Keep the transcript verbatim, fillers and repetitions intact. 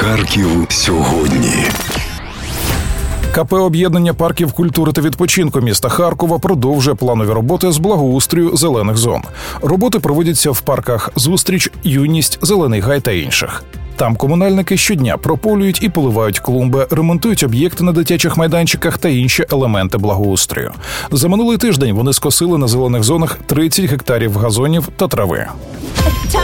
Харків сьогодні. КП «Об'єднання парків культури та відпочинку» міста Харкова продовжує планові роботи з благоустрою зелених зон. Роботи проводяться в парках «Зустріч», «Юність», «Зелений гай» та інших. Там комунальники щодня прополюють і поливають клумби, ремонтують об'єкти на дитячих майданчиках та інші елементи благоустрою. За минулий тиждень вони скосили на зелених зонах тридцять гектарів газонів та трави.